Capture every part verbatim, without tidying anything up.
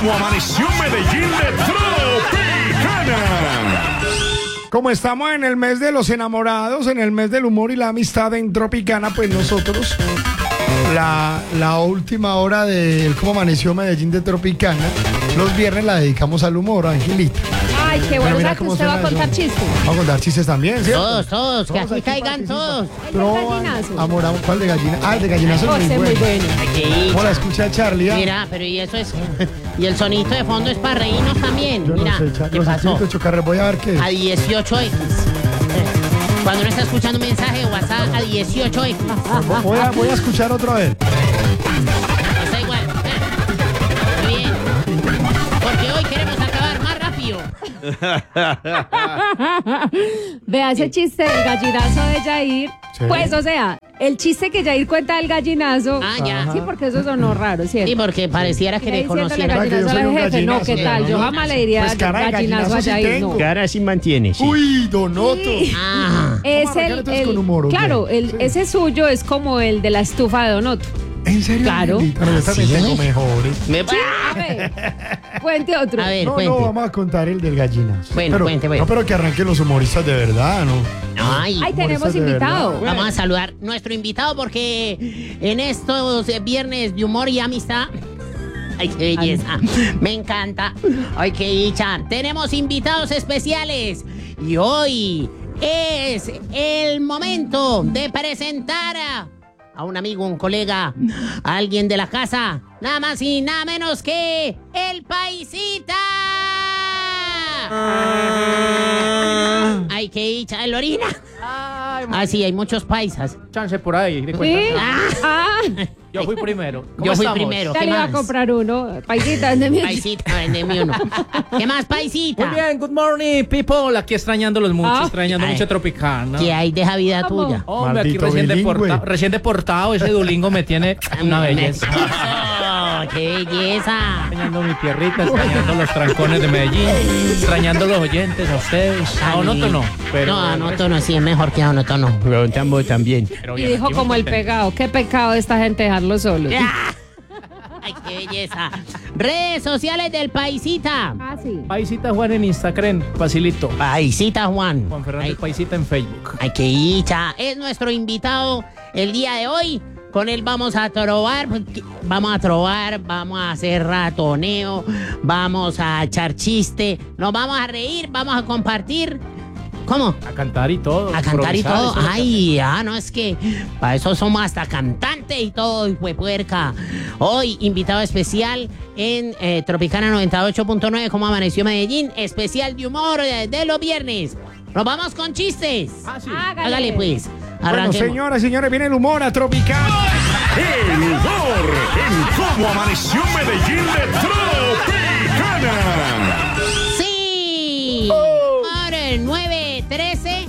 cómo amaneció Medellín de Tropicana. Como estamos en el mes de los enamorados, en el mes del humor y la amistad en Tropicana, pues nosotros, la, la última hora del cómo amaneció Medellín de Tropicana, los viernes la dedicamos al humor, Angelita. Ay, qué bueno, o sea que usted va a contar chistes. Va a contar chistes también, ¿cierto? Todos, todos, que Todos aquí aquí caigan participan. todos. El del gallinazo. Amor, amor, ¿cuál de gallina? Ah, el de gallinazo Oh, es ese muy es muy bueno. bueno. Aquí, ¿Cómo la escucha Charlie? ah? mira, pero y eso es... Y el sonito de fondo es para reírnos también. Yo Mira, no sé, Charlie, ¿qué los pasó? escritos chocarres, voy a ver qué es. A dieciocho equis. Cuando uno está escuchando un mensaje de WhatsApp a dieciocho equis. Voy a, voy a escuchar otra vez. Está igual. Muy bien. Porque hoy queremos acabar más rápido. Vea ese chiste del gallinazo de Yair. Sí. Pues, o sea, el chiste que Yair cuenta del gallinazo. Ah, ya. Sí, porque eso sonó raro, ¿cierto? Sí, porque pareciera que Le le diciéndole conociera. gallina. gallinazo Yo soy al un jefe. No, gallinazo, ¿qué tal? ¿no? Yo jamás le diría Pues, caray, gallinazo a gallinazo sí Yair, tengo. no. Cara sí mantiene, sí. Uy, Donoto. Ah. Es Vamos a arrancar el, entonces el- con humor, ¿o qué? claro, el, Sí. ese suyo es como el de la estufa de Donoto. ¿En serio? Claro. Angelita? No, yo también ¿Sí? tengo mejores. Me... A ver, cuente otro. A ver, No, cuente. no, vamos a contar el del gallinazo. Bueno, pero, cuente, bueno. No, pero que arranquen los humoristas de verdad, ¿no? Ay, Ahí tenemos humoristas de invitado. verdad. vamos a saludar nuestro invitado porque en estos eh, viernes de humor y amistad. Ay, qué belleza. Me encanta. Ay, qué dicha. Tenemos invitados especiales. Y hoy es el momento de presentar a, a un amigo, un colega, a alguien de la casa. Nada más y nada menos que el Paisita. Ay, qué dicha. El orina. Ay, Ah, sí, hay muchos paisas. chance por ahí, de ¿Sí? cuenta. Ah, Yo fui primero. ¿Cómo Yo fui estamos? primero. ya ¿Qué le iba a más? comprar uno. Paisita, véndeme uno. Paisita, vendeme uno. ¿Qué más, paisita? Muy bien, good morning, people. Aquí extrañándolos mucho, Ah. extrañando Ay. mucho Tropicana. ¿Qué hay de esa vida ¿Cómo? tuya? Hombre, aquí Maldito recién bilingüe. deportado, recién deportado, ese Duolingo me tiene una belleza. Oh, ¡qué belleza! Extrañando mi tierrita, extrañando los trancones de Medellín, extrañando los oyentes a ustedes. A Onoto no, pero... No, a Onoto no, sí, es mejor que a Onoto no. Preguntamos también. pero Y bien, dijo aquí como muy el contento. pegado. Qué pecado de esta gente dejarlo solo. ¡Ay, qué belleza! Redes sociales del Paisita. Ah, sí. Paisita Juan en Instagram, facilito. Paisita Juan. Juan Fernández Ay, Paisita en Facebook. ay, qué dicha. Es nuestro invitado el día de hoy. Con él vamos a trobar, vamos a trobar, vamos a hacer ratoneo, vamos a echar chiste, nos vamos a reír, vamos a compartir. ¿Cómo? A cantar y todo. A cantar y improvisar, todo. eso es lo que Ay, ah, no, es que para eso somos hasta cantantes y todo, hijo de puerca. Hoy, invitado especial en eh, Tropicana noventa y ocho punto nueve, como amaneció Medellín, especial de humor eh, de los viernes. Nos vamos con chistes. Ah, sí. Hágale. Hágale pues. Bueno, Arranquemos. señoras y señores, viene el humor a Tropicana. El humor en cómo amaneció Medellín de Tropicana. Sí. Ahora el nueve trece.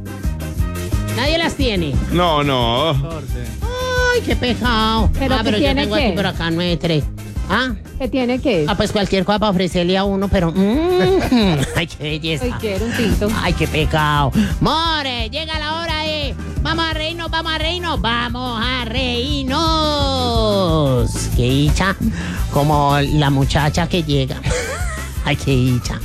Nadie las tiene. No, no. catorce. Ay, qué pecado. ¿Pero ah, qué pero yo tiene tengo qué? aquí por acá nueve tres. Ah, ¿Qué tiene que? ah, pues cualquier cosa para ofrecerle a uno, pero... mm, ay, qué belleza. Ay, quiero un tinto. Ay, qué pecado. More, llega la hora de... Vamos a reírnos, vamos a reírnos, vamos a reírnos. Qué dicha. Como la muchacha que llega. Ay, qué dicha.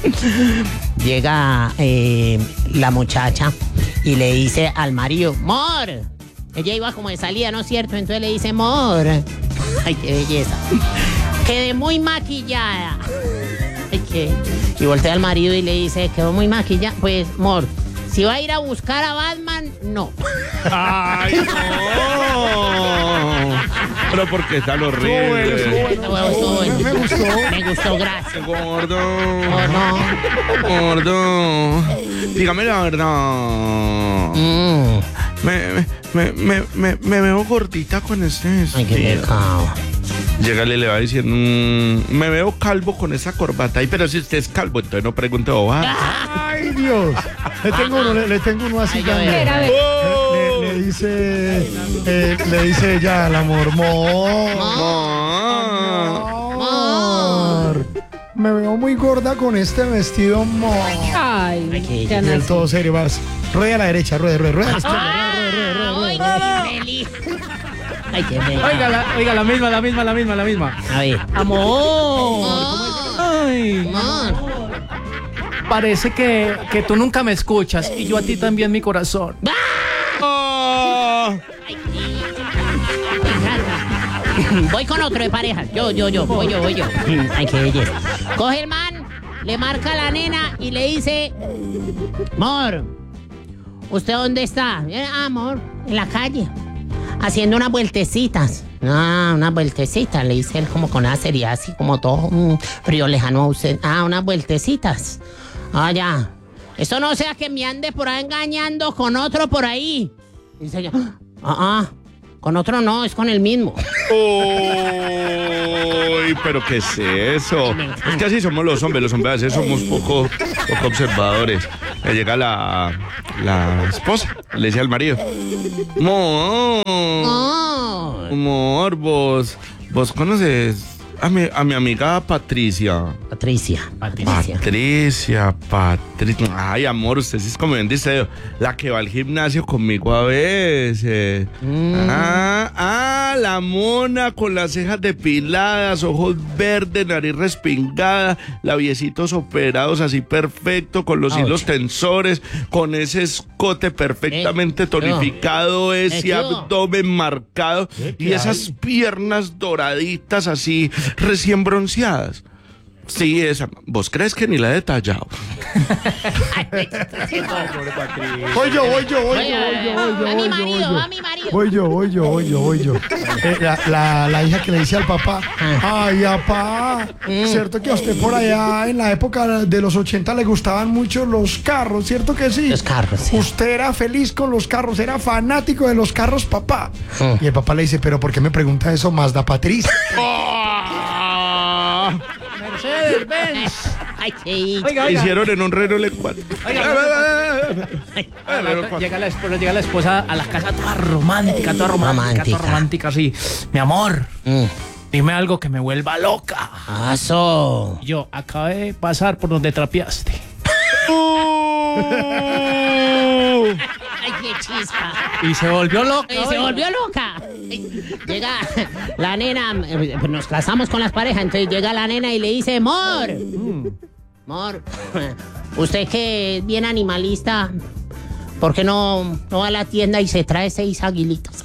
Llega eh, la muchacha y le dice al marido, Mor. Ella iba como de salida, ¿no es cierto? Entonces le dice, Mor. Ay, qué belleza. Quedé muy maquillada. Ay, qué... Y voltea al marido y le dice, quedó muy maquillada. Pues, Mor, si va a ir a buscar a Batman, no. Ay, no. Pero porque está lo Estuvo bueno, estuvo horrible. bueno. Me gustó, Me- me gustó. Me gustó, gracias. Gordo. Oh, no. Gordo. Dígame la verdad. Mm. Me, me, me, me, me veo gordita con este Ay, qué vestido. pecado. Llega y le va diciendo, mm, me veo calvo con esa corbata. Ay, pero si usted es calvo, entonces no pregunte bobadas. Ay, Dios. Le tengo uno, le, le tengo uno así Ay, yo también. Espera, a ver. Le, le dice, eh, le dice ella al amor, amor, Ah. amor, me veo muy gorda con este vestido, amor. Ay, Ay, qué- ya Y él nací. todo serio, vas, rueda a la derecha, rueda, rueda, rueda a la izquierda, rueda, rueda, rueda, rueda, rueda. Ay, qué feliz. Ay, qué pecado. Oiga, la, oiga, la misma, la misma, la misma, la misma. A ver. Amor. Oh. Ay, Amor. parece que, que tú nunca me escuchas y yo a ti también, mi corazón. Oh. Voy con otro de pareja. Yo, yo, yo, voy yo, voy yo. Ay, qué belleza. Coge el man, le marca a la nena y le dice: amor, ¿usted dónde está? Ah, amor, en la calle, haciendo unas vueltecitas. Ah, unas vueltecitas, le dice él como con una seriedad así como todo mm, frío lejano a usted. Ah, unas vueltecitas. Ah, ya. Esto no sea que me ande por ahí engañando con otro por ahí. Dice ella: ah, ah, con otro no, es con el mismo. Uy, pero ¿qué es eso? Es que así somos los hombres, los hombres a veces somos poco, poco observadores. Le llega la, la esposa, le dice al marido: amor, Oh. amor, vos, vos conoces a mi, a mi amiga Patricia. Patricia. Patricia. Patricia, Patricia. Ay, amor, usted sí es como bien dice, la que va al gimnasio conmigo a veces. Mm. Ah, ah, la mona con las cejas depiladas, ojos verdes, nariz respingada, labiecitos operados así perfecto, con los Ouch. hilos tensores, con ese escote perfectamente Eh, tonificado, ese Eh, yo. abdomen marcado y esas piernas doraditas así recién bronceadas. Sí, esa. ¿Vos crees que ni la he detallado? Voy yo, voy yo, voy Voy yo, a- voy yo, voy yo, va mi voy yo, marido, voy yo. va mi marido. Voy yo, voy yo, voy yo, voy yo. Eh, la, la, la hija que le dice al papá: ay, papá, cierto que a usted por allá en la época de los ochenta le gustaban mucho los carros, ¿cierto que sí? Los carros, sí. Usted era feliz con los carros, era fanático de los carros, papá. Mm. Y el papá le dice: pero ¿por qué me pregunta eso, Mazda Patricia? Mercedes Benz. Ay, qué Oiga, oiga. Hicieron en un Renault L cuatro. A la otra- Llega la, esposa, llega la esposa a la casa toda romántica, toda romántica, Romántica. toda romántica, así. Mi amor, Mm. dime algo que me vuelva loca. Aso. Yo acabé de pasar por donde trapeaste. Ay, qué chispa. Y se volvió loca. Y se oiga. volvió loca. Llega la nena, eh, pues nos casamos con las parejas, entonces llega la nena y le dice: amor, amor, usted que es bien animalista, ¿por qué no, no va a la tienda y se trae seis aguilitas?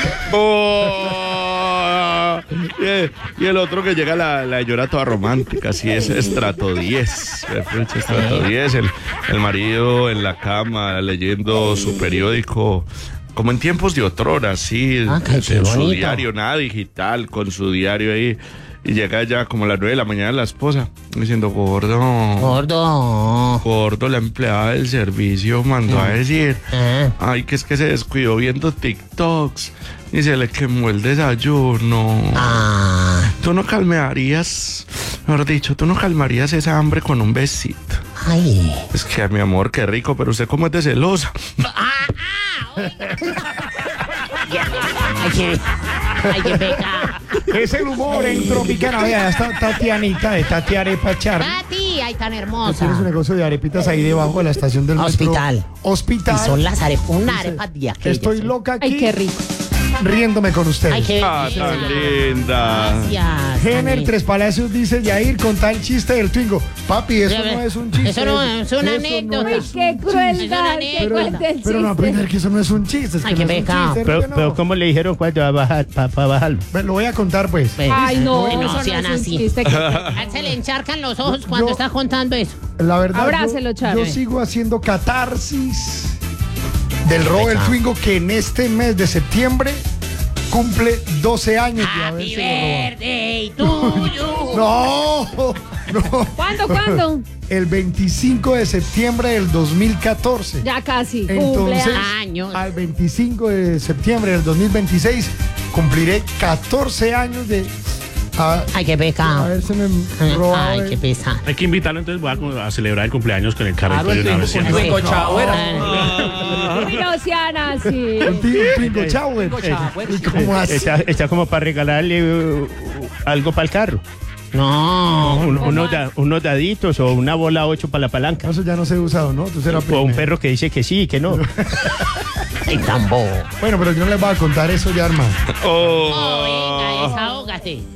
Oh, y, y el otro que llega la, la llora toda romántica, así es estrato diez. Estrato diez, el, el marido en la cama leyendo su periódico, como en tiempos de otrora, sí, Ah, qué en su bonito. diario, nada digital, con su diario ahí. Y llega ya como a las nueve de la mañana la esposa, diciendo: gordo, Gordo. gordo, la empleada del servicio mandó a decir: Ah. ay, que es que se descuidó viendo TikToks y se le quemó el desayuno. Ah. Tú no calmarías, mejor dicho, tú no calmarías esa hambre con un besito. Ay. Es que, mi amor, qué rico, pero usted cómo es de celosa. Ah, ah, oiga. Ay, qué, ay, qué pecado. Es el humor en Tropicana. Vea, ya está Tatianita de Tati Arepa Charlie. Tati, ay, tan Tienes un hermosa. negocio de arepitas ahí debajo de la estación del metro. Hospital. Hospital. Y son las arepas, una arepa de aquellas. Estoy loca aquí Ay, qué rico. riéndome con ustedes. Ay, qué Ah, belleza. tan linda. Gracias. Gener Ani. Tres Palacios dice: Yair, contá el chiste del Twingo. Papi, eso no es un chiste. Eso no es una eso anécdota. no Ay, es qué un crueldad, chiste. que Pero, cuente el pero no aprender chiste. que eso no es un chiste. Es que Ay, no qué es un pecado. chiste, Pero, ¿por qué no? pero ¿cómo le dijeron cuando va a bajar, para bajarlo? Ve, Lo voy a contar, pues. Ven. Ay, no, No, eso no sean es un así. chiste. que- Ah, se le encharcan los ojos cuando Yo- está contando eso. La verdad, Abrácelo, yo, Charlie. yo sigo haciendo catarsis del robo del pecado. Twingo, que en este mes de septiembre cumple doce años de Happy haberse robado. birthday to you. No, no. ¿Cuándo, cuándo? El veinticinco de septiembre del dos mil catorce. Ya casi. Entonces, Cumpleaños. al veinticinco de septiembre del dos mil veintiséis cumpliré catorce años de a, Ay, qué pecado. haberse me robado. Ay, el- qué pesa. Hay que invitarlo, entonces voy a, a celebrar el cumpleaños con el carrito Claro, el de una Twingo vez. con ¿sí? Twingo Chauer. Uy, no sean así. un ti- un Twingo Chauer. Chauer. ¿Y cómo así? Está, está como para regalarle uh, algo para el carro. No. Un- unos, da- unos daditos o una bola ocho para la palanca. Eso ya no se ha usado, ¿no? Tú serás O un primero. perro que dice que sí y que no. Ay, tan bobo. Bueno, pero yo no les voy a contar eso ya, hermano. Oh. Oh, venga, desahógate.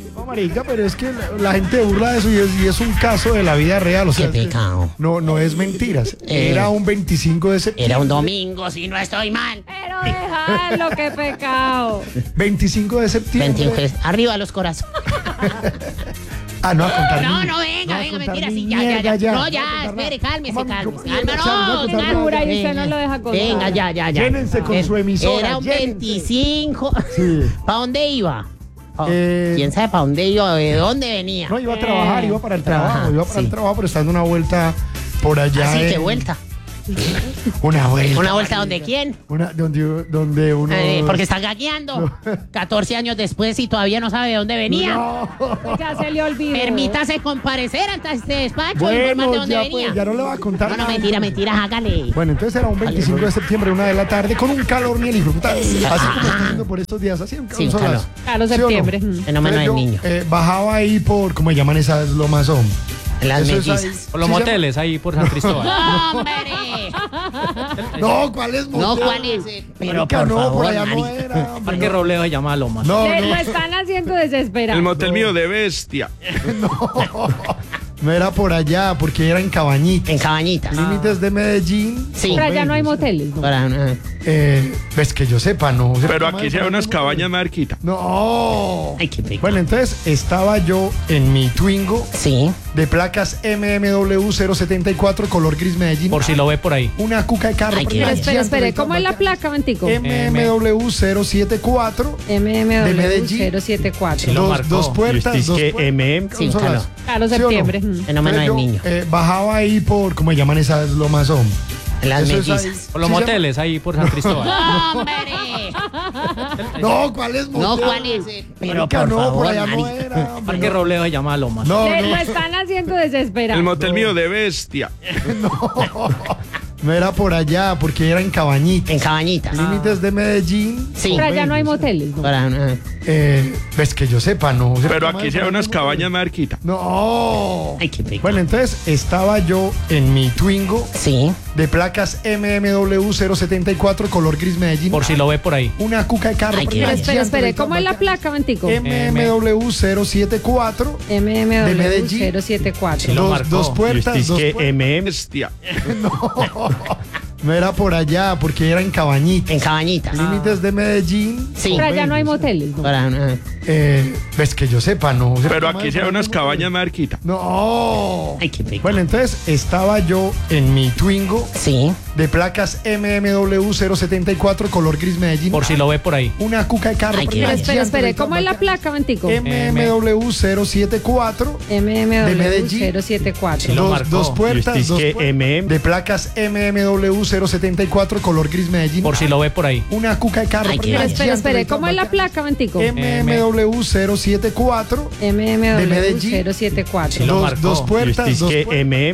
No, marica, pero es que la, la gente burla de eso y es, y es un caso de la vida real. O sea, Qué es que pecado. no, no es mentiras. Eh, Era un veinticinco de septiembre. Era un domingo, si no estoy mal. Pero déjalo, qué pecado. veinticinco de septiembre. veintiún, arriba los corazones. Ah, no, a contar. No, ni- no, venga, a venga, contar mentira, ni sí, ya, ya, mierda, ya. No, no a ya, contar espere, nada. cálmese, ¿Cómo- cálmese. cómo- Calma, Chao, no a no, contar Una nada. jura y usted venga. no lo deja contar. Venga, ya, ya, ya. Llénense con Eh, su emisora, Era un llénense. veinticinco. Sí. ¿Para dónde iba? Pa- Eh, ¿Quién sabe para dónde iba? ¿De dónde venía? No, iba a trabajar, iba para el trabajo, Trabajar, iba para sí. el trabajo, pero está dando una vuelta por allá. Así que en- vuelta. Una vuelta. ¿Una vuelta donde quién? Una, donde, donde uno. Eh, porque está gagueando. catorce años después y todavía no sabe de dónde venía. Ya se le olvidó. Permítase comparecer ante este despacho y informar de Bueno, dónde ya, venía. pues, ya no le va a contar. No, no, nada. mentira, mentira, hágale. Bueno, entonces era un veinticinco de septiembre, una de la tarde, con un calor ni el hijo de puta. Así como está haciendo por estos días, así un Sí, un solazo. calor. Claro, ¿Sí o no? septiembre. Mm. Fenómeno del Entonces yo, niño. eh, bajaba ahí por, ¿cómo se llaman esas lomas? Son? En las Eso es ahí. mellizas. Por los Sí, se moteles ahí por San Cristóbal. ¡Hombre! llama- No, ¿cuál es? No, motel? ¿cuál es? Pero Marica, por no, favor, por allá no marica. era. hombre, Parque no. Robledo se llama Lomas. No, Le lo no, están haciendo desesperar. El motel mío de bestia. no era por allá, porque era en Cabañitas. En Cabañitas. Límites de Medellín. Sí. Pero allá no hay moteles. ¿no? Para, eh, Eh, ves que yo sepa, no. Pero aquí se ven unas cabañas más cerquita. No. Ay, qué pecado. Bueno, entonces estaba yo en mi Twingo Sí. de placas M M W cero setenta y cuatro, color gris Medellín. Por si lo ve por ahí. Una cuca de carro. Ay, qué pero Pero las espere, llantas espere, de ¿cómo es la bacán. placa, Mentico? M M W cero setenta y cuatro. M M de W Medellín. cero setenta y cuatro. Sí, lo Dos, marcó. dos puertas, Justice dos que puertas. M M. Sí, consolas. Claro, ¿Sí o no? septiembre. Mm. Fenómeno del Entonces yo, niño. eh, bajaba ahí por, ¿cómo se llaman esas lomas? Son? En las Eso es ahí. mellizas. Por los Sí, se moteles ahí por San Cristóbal. ¡Hombre! llama- No, ¿cuál es? No, motel? ¿cuál es? Pero Marica, por no, favor, por allá no marica. era. hombre, Parque no. Robledo se llama Lomas. No, Le lo no, están haciendo desesperar. El motel mío de bestia. no era por allá, porque era en Cabañitas. En Cabañitas. Límites de Medellín. Sí. Pero allá no hay moteles. ¿no? Para, eh, Eh, ves que yo sepa, no. Pero aquí se ven unas cabañas más cerquita. No. Ay, qué pecado. Bueno, entonces estaba yo en mi Twingo Sí. de placas M M W cero setenta y cuatro, color gris Medellín. Por si lo ve por ahí. Una cuca de carro. Ay, pero qué las Pero espere, llantas espere, de ¿cómo es la bacán. placa, Mentico? M M W cero setenta y cuatro. M M de W Medellín. cero setenta y cuatro. Sí, lo Dos, marcó. dos puertas, Justice dos que puertas. M M. Bestia. No era por allá, porque era en Cabañitas. En Cabañitas. Límites de Medellín. Sí. Pero allá no hay moteles. ¿no? Para, eh, Eh, ves que yo sepa, no. Pero aquí se ven unas cabañas más cerquita. No. Ay, qué pecado. Bueno, entonces estaba yo en mi Twingo Sí. de placas M M W cero setenta y cuatro, color gris Medellín. Por si lo ve por ahí. Una cuca de carro. Ay, pero qué las Pero espere, llantas espere, de ¿cómo es la bacán. placa, Mentico? M M W cero setenta y cuatro. M M de W Medellín. cero setenta y cuatro. Sí, lo Dos, marcó. dos puertas, Justice dos que puertas. M M. De placas M M W cero setenta y cuatro, color gris Medellín. Por si lo ve por ahí. Una cuca de carro. Ay, pero qué las Pero espere, llantas espere, de ¿cómo es la bacán. placa, Mentico? M M W cero setenta y cuatro. M M de W Medellín. cero setenta y cuatro. Sí, lo Dos, marcó. dos puertas, Justice dos que puertas. M M.